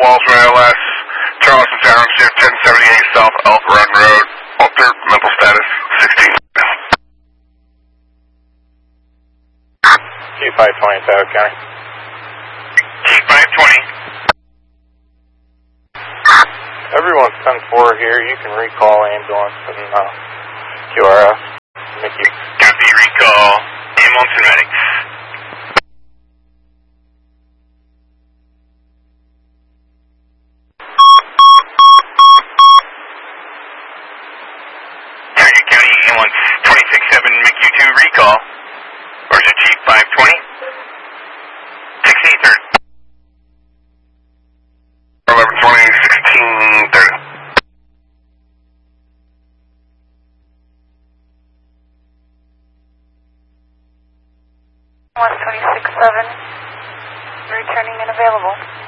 Walshman LS, Charleston Township, 1078 South Elk Run Road, alter mental status 16. Q520 South County. Q520. Everyone's 10-4 here. You can recall ambulance and QRF. Mickey. Copy, recall, ambulance and medics. Target County, ambulance 26-7, Mickey 2, recall. Where's your Chief 520? 1630. 1120, 1630. 126.7, returning and available.